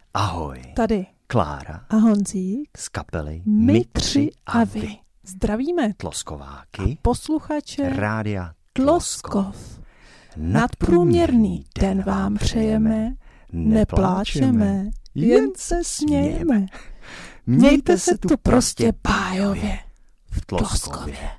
Ahoj. Tady Klára a Honzík z kapely My tři a vy. Zdravíme Tloskováky posluchače rádia Tloskov. Nadprůměrný den vám přejeme, nepláčeme, jen se smějeme. Mějte se tu prostě bájově v Tloskově.